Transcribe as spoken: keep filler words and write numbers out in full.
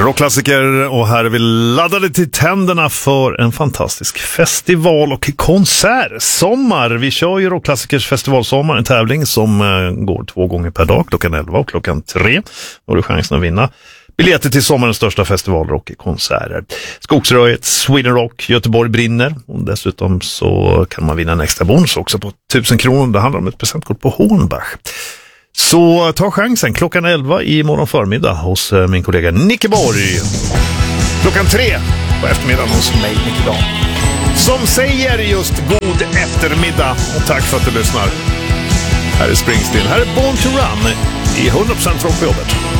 Rockklassiker, och här är vi laddade till tänderna för en fantastisk festival och konsert. Sommar, vi kör ju Rockklassikers festivalsommar, en tävling som uh, går två gånger per dag, klockan elva och klockan tre. Då har du chansen att vinna biljetter till sommarens största festival och konserter. Skogsröjet, Sweden Rock, Göteborg brinner, och dessutom så kan man vinna en extra bonus också på tusen kronor. Det handlar om ett presentkort på Hornbach. Så ta chansen klockan elva i morgon förmiddag hos min kollega Nicke Borg. Klockan tre på eftermiddagen hos mig, Nicke Dahl. Som säger just god eftermiddag, och tack för att du lyssnar. Här är Springsteen, här är Born to Run i hundra procent rock på jobbet.